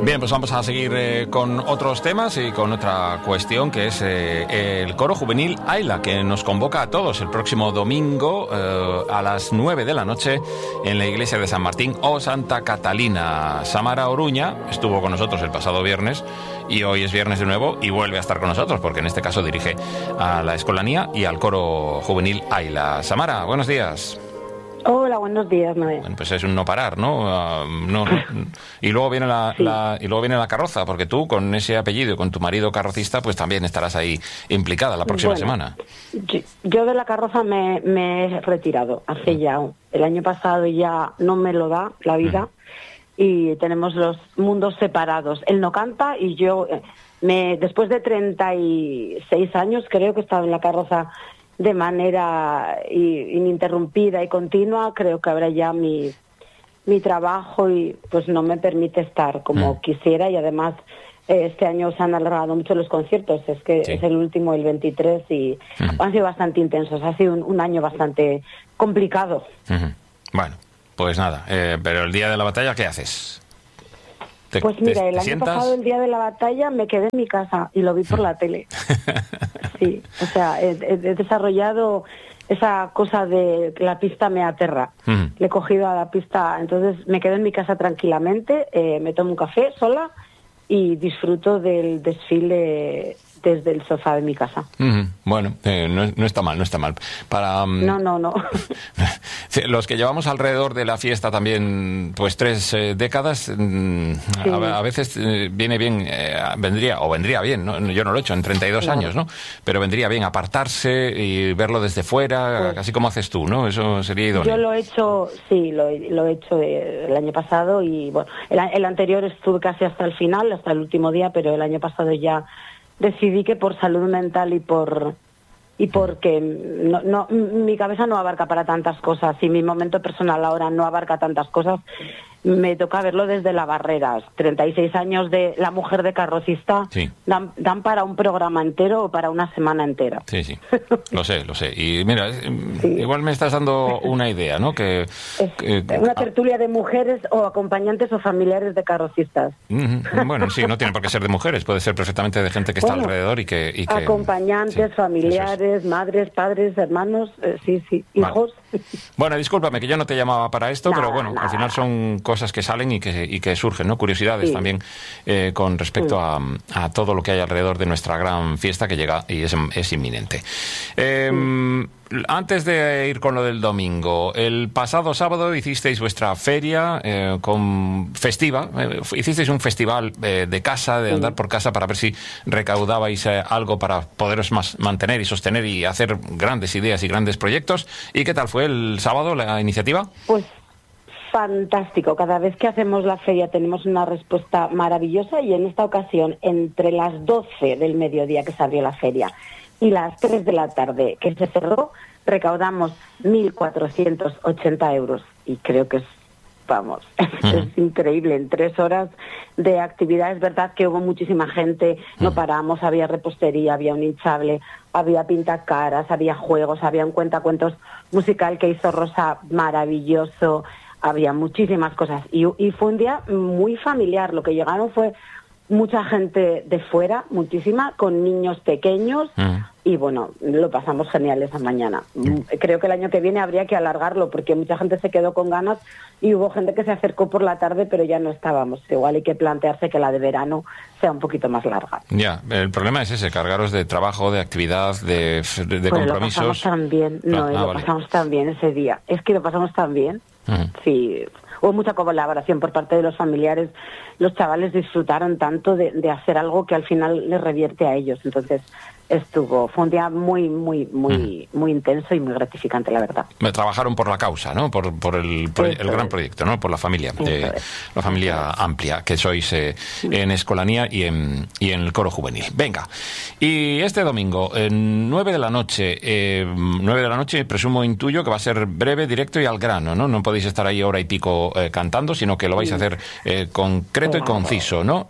Bien, pues vamos a seguir con otros temas y con otra cuestión que es el coro juvenil Aila, que nos convoca a todos el próximo domingo a las 9 de la noche en la iglesia de San Martín o Santa Catalina. Samara Oruña estuvo con nosotros el pasado viernes y hoy es viernes de nuevo y vuelve a estar con nosotros porque en este caso dirige a la Escolanía y al coro juvenil Aila. Samara, buenos días. Hola, buenos días, Noé. Bueno, pues es un no parar, ¿no? Y luego viene y luego viene la carroza, porque tú con ese apellido, con tu marido carrocista, pues también estarás ahí implicada la próxima semana. Yo de la carroza me he retirado hace ya el año pasado, ya no me lo da la vida y tenemos los mundos separados. Él no canta y yo después de 36 años creo que he estado en la carroza de manera ininterrumpida y continua. Creo que ahora ya mi trabajo y pues no me permite estar como quisiera, y además este año se han alargado mucho los conciertos, es que es el último, el 23, y han sido bastante intensos, ha sido un año bastante complicado. Bueno, pues nada, pero el día de la batalla, ¿qué haces? Pues mira, el año pasado, el día de la batalla, me quedé en mi casa y lo vi por la tele. Sí, o sea, he desarrollado esa cosa de que la pista me aterra. Le he cogido a la pista, entonces me quedo en mi casa tranquilamente, me tomo un café sola y disfruto del desfile desde el sofá de mi casa. Bueno, no está mal, no está mal. No. Los que llevamos alrededor de la fiesta también, pues 3 décadas, a veces viene bien, vendría bien, ¿no? Yo no lo he hecho en 32 años, ¿no? Pero vendría bien apartarse y verlo desde fuera, así como haces tú, ¿no? Eso sería idóneo. Yo lo he hecho, sí, lo he hecho el año pasado y, bueno, el anterior estuve casi hasta el final, hasta el último día, pero el año pasado ya decidí que por salud mental y porque mi cabeza no abarca para tantas cosas y mi momento personal ahora no abarca tantas cosas, me toca verlo desde la barrera. 36 años de la mujer de carrocista dan para un programa entero o para una semana entera. Sí, lo sé. Y mira, igual me estás dando una idea, ¿no? Una tertulia de mujeres o acompañantes o familiares de carrocistas. Bueno, sí, no tiene por qué ser de mujeres, puede ser perfectamente de gente que está alrededor y que acompañantes, familiares, madres, padres, hermanos, hijos. Vale. Bueno, discúlpame que yo no te llamaba para esto, pero bueno, al final son cosas que salen y que surgen, ¿no? Curiosidades también con respecto a todo lo que hay alrededor de nuestra gran fiesta que llega y es inminente. Antes de ir con lo del domingo, el pasado sábado hicisteis vuestra feria festiva, hicisteis un festival de casa, de andar por casa para ver si recaudabais algo para poderos mantener y sostener y hacer grandes ideas y grandes proyectos. ¿Y qué tal fue el sábado la iniciativa? Pues fantástico. Cada vez que hacemos la feria tenemos una respuesta maravillosa y en esta ocasión, entre las 12 del mediodía que se abrió la feria y las 3 de la tarde que se cerró, recaudamos 1.480 euros y creo que es increíble. En 3 horas de actividad, es verdad que hubo muchísima gente, no paramos, había repostería, había un hinchable, había pintacaras, había juegos, había un cuentacuentos musical que hizo Rosa maravilloso, había muchísimas cosas y fue un día muy familiar. Lo que llegaron fue mucha gente de fuera, muchísima, con niños pequeños y bueno, lo pasamos genial esa mañana. Creo que el año que viene habría que alargarlo porque mucha gente se quedó con ganas y hubo gente que se acercó por la tarde, pero ya no estábamos. Igual hay que plantearse que la de verano sea un poquito más larga. Ya, el problema es ese, cargaros de trabajo, de actividad, de compromisos. Lo pasamos tan bien, pasamos tan bien ese día. Es que lo pasamos tan bien. Sí, hubo mucha colaboración por parte de los familiares. Los chavales disfrutaron tanto de hacer algo que al final les revierte a ellos. Entonces fue un día muy intenso y muy gratificante, la verdad. Trabajaron por la causa, ¿no? Por el gran proyecto, ¿no? Por la familia, la familia amplia que sois en Escolanía y en el coro juvenil. Venga, y este domingo, 9 de la noche, presumo, intuyo que va a ser breve, directo y al grano, ¿no? No podéis estar ahí hora y pico cantando, sino que lo vais a hacer concreto y conciso, ¿no?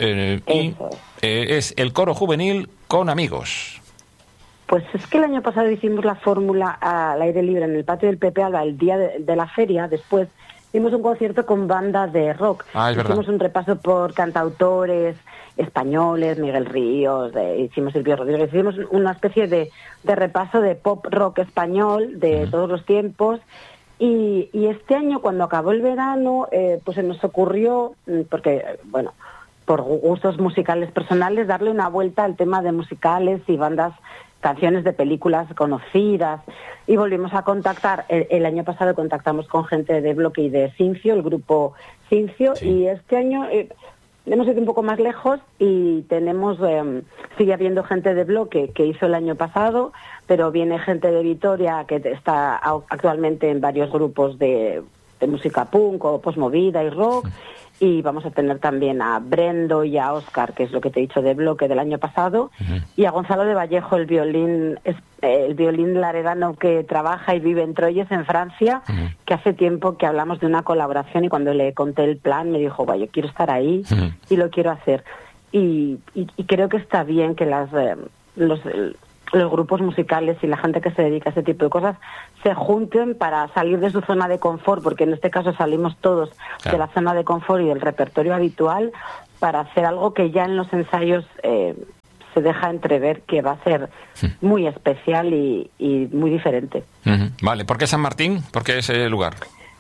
Es el coro juvenil con amigos. Pues es que el año pasado hicimos la fórmula al aire libre en el patio del Pepe Alba el día de la feria, después hicimos un concierto con banda de rock. Hicimos un repaso por cantautores españoles, Miguel Ríos, hicimos Silvio Rodríguez, hicimos una especie de repaso de pop rock español de todos los tiempos. Y este año, cuando acabó el verano, pues se nos ocurrió, porque, bueno, por gustos musicales personales, darle una vuelta al tema de musicales y bandas, canciones de películas conocidas, y volvimos a contactar. El año pasado contactamos con gente de Bloque y de Cincio, el grupo Cincio, y este año hemos ido un poco más lejos y tenemos, sigue habiendo gente de Bloque que hizo el año pasado, pero viene gente de Vitoria que está actualmente en varios grupos de música punk o postmovida y rock. Y vamos a tener también a Brendo y a Óscar, que es lo que te he dicho de Bloque del año pasado, y a Gonzalo de Vallejo, el violín laredano que trabaja y vive en Troyes, en Francia, que hace tiempo que hablamos de una colaboración, y cuando le conté el plan me dijo, yo quiero estar ahí y lo quiero hacer. Y creo que está bien que los grupos musicales y la gente que se dedica a ese tipo de cosas se junten para salir de su zona de confort, porque en este caso salimos todos de la zona de confort y del repertorio habitual, para hacer algo que ya en los ensayos se deja entrever que va a ser muy especial y muy diferente. Vale, ¿por qué San Martín? ¿Por qué ese lugar?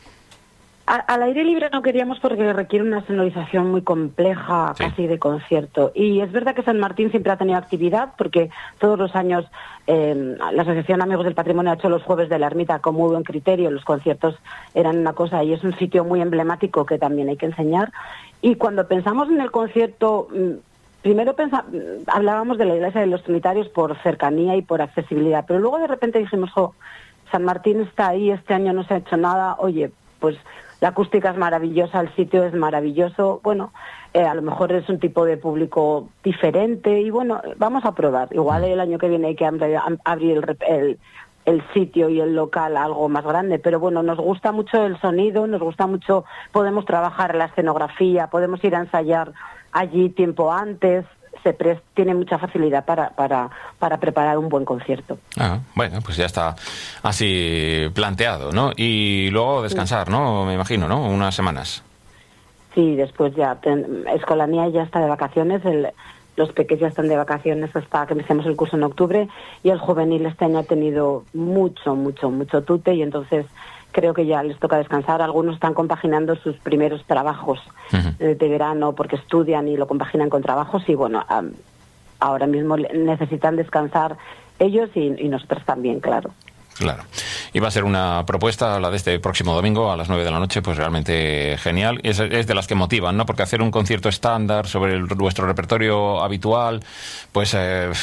Al aire libre no queríamos porque requiere una sonorización muy compleja, casi de concierto. Y es verdad que San Martín siempre ha tenido actividad, porque todos los años la Asociación Amigos del Patrimonio ha hecho los jueves de la Ermita con muy buen criterio. Los conciertos eran una cosa, y es un sitio muy emblemático que también hay que enseñar. Y cuando pensamos en el concierto, primero hablábamos de la Iglesia de los Trinitarios por cercanía y por accesibilidad, pero luego de repente dijimos, San Martín está ahí, este año no se ha hecho nada, oye, pues la acústica es maravillosa, el sitio es maravilloso, bueno, a lo mejor es un tipo de público diferente y bueno, vamos a probar. Igual el año que viene hay que abrir el sitio y el local a algo más grande, pero bueno, nos gusta mucho el sonido, nos gusta mucho, podemos trabajar la escenografía, podemos ir a ensayar allí tiempo antes, tiene mucha facilidad para preparar un buen concierto. Bueno, pues ya está así planteado, ¿no? Y luego descansar, ¿no? Me imagino, ¿no? Unas semanas. Sí, después ya. Escolanía ya está de vacaciones, los pequeños ya están de vacaciones hasta que empecemos el curso en octubre, y el juvenil este año ha tenido mucho tute, y entonces creo que ya les toca descansar. Algunos están compaginando sus primeros trabajos de verano porque estudian y lo compaginan con trabajos, y bueno, ahora mismo necesitan descansar ellos y nosotros también, claro. Claro. Y va a ser una propuesta, la de este próximo domingo a las 9 de la noche, pues realmente genial. Es de las que motivan, ¿no? Porque hacer un concierto estándar sobre vuestro repertorio habitual, pues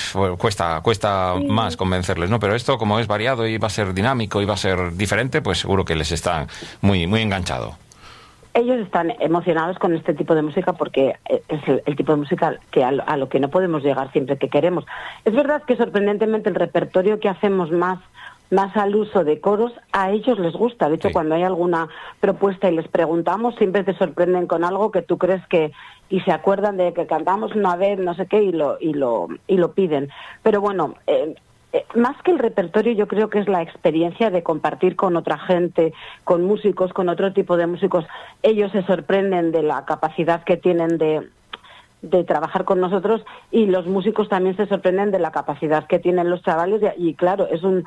cuesta más convencerles, ¿no? Pero esto, como es variado y va a ser dinámico y va a ser diferente, pues seguro que les está muy enganchado. Ellos están emocionados con este tipo de música porque es el tipo de música que a lo que no podemos llegar siempre que queremos. Es verdad que sorprendentemente el repertorio que hacemos más al uso de coros, a ellos les gusta. De hecho, cuando hay alguna propuesta y les preguntamos, siempre te sorprenden con algo que tú crees que, y se acuerdan de que cantamos una vez, no sé qué, y lo piden. Pero bueno, más que el repertorio, yo creo que es la experiencia de compartir con otra gente, con músicos, con otro tipo de músicos. Ellos se sorprenden de la capacidad que tienen de trabajar con nosotros, y los músicos también se sorprenden de la capacidad que tienen los chavales, y claro, es un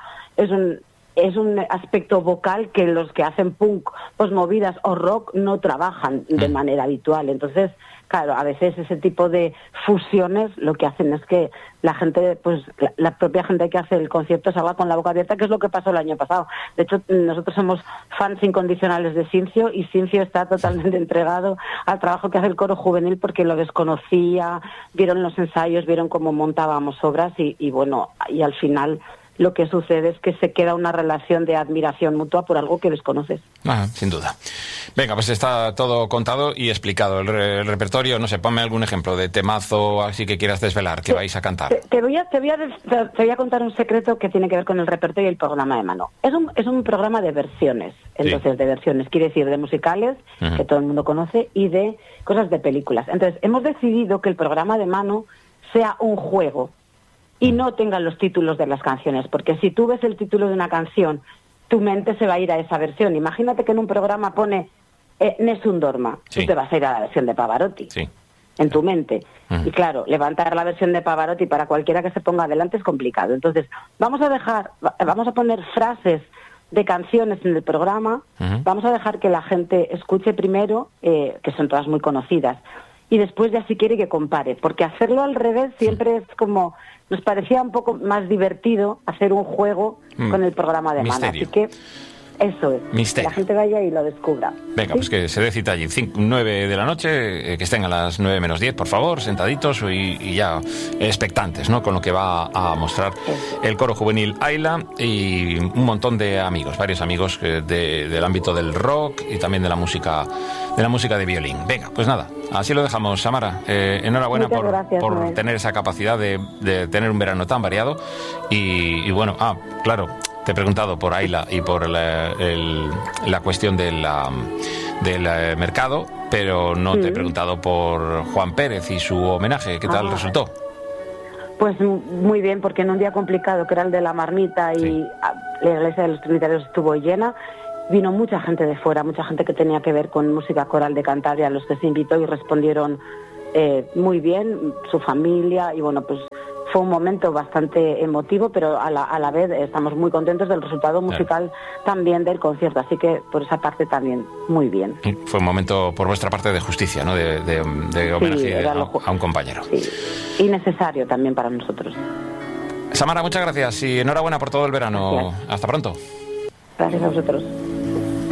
aspecto vocal que los que hacen punk, postmovidas o rock no trabajan de manera habitual. Entonces, claro, a veces ese tipo de fusiones lo que hacen es que la gente, pues la propia gente que hace el concierto salga con la boca abierta, que es lo que pasó el año pasado. De hecho, nosotros somos fans incondicionales de Cincio, y Cincio está totalmente entregado al trabajo que hace el coro juvenil porque lo desconocía, vieron los ensayos, vieron cómo montábamos obras y bueno, y al final lo que sucede es que se queda una relación de admiración mutua por algo que desconoces. Sin duda. Venga, pues está todo contado y explicado. El repertorio, no sé, ponme algún ejemplo de temazo así que quieras desvelar, que vais a cantar. Te voy a contar un secreto que tiene que ver con el repertorio y el programa de mano. Es un programa de versiones, entonces de versiones, quiere decir de musicales, que todo el mundo conoce, y de cosas de películas. Entonces, hemos decidido que el programa de mano sea un juego y no tengan los títulos de las canciones, porque si tú ves el título de una canción, tu mente se va a ir a esa versión. Imagínate que en un programa pone Nessun Dorma. Sí. Tú te vas a ir a la versión de Pavarotti. Sí. En tu mente. Y claro, levantar la versión de Pavarotti para cualquiera que se ponga adelante es complicado. Entonces, vamos a poner frases de canciones en el programa, vamos a dejar que la gente escuche primero, que son todas muy conocidas, y después ya si quiere que compare, porque hacerlo al revés siempre es como, nos parecía un poco más divertido hacer un juego con el programa de Mana, así que eso es, Misterio. que la gente vaya y lo descubra. Venga, ¿Sí? pues que se dé cita allí, 9 de la noche, que estén a las 9 menos 10, por favor, sentaditos y ya expectantes, ¿no? Con lo que va a mostrar el coro juvenil Ayla y un montón de amigos, varios amigos del ámbito del rock y también de la música de violín. Venga, pues nada, así lo dejamos, Samara. Enhorabuena Muchas gracias, por Noel. tener esa capacidad de tener un verano tan variado y bueno, claro. Te he preguntado por Ayla y por la cuestión del mercado, pero no te he preguntado por Juan Pérez y su homenaje. ¿Qué tal resultó? Pues muy bien, porque en un día complicado, que era el de la marmita, y la iglesia de los Trinitarios estuvo llena, vino mucha gente de fuera, mucha gente que tenía que ver con música coral de Cantabria, a los que se invitó y respondieron muy bien, su familia, y bueno, pues fue un momento bastante emotivo, pero a la vez estamos muy contentos del resultado musical también del concierto, así que por esa parte también muy bien. Fue un momento por vuestra parte de justicia, ¿no? De homenaje a un compañero. Sí. Y necesario también para nosotros. Samara, muchas gracias y enhorabuena por todo el verano. Gracias. Hasta pronto. Gracias a vosotros.